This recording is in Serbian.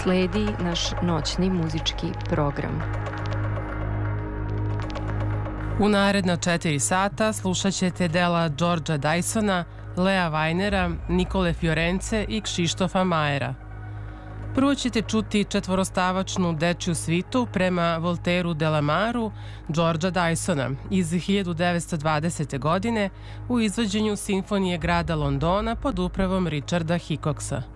sledi naš noćni muzički program. U naredna 4 sata slušat ćete dela Georgea Dysona, Lea Weinera, Nikole Fiorence i Kšištofa Majera. Prvo ćete čuti četvorostavačnu dečju svitu prema Voltairu de la Maru Georgea Dysona iz 1920. godine u izvođenju Simfonije grada Londona pod upravom Richarda Hickoxa.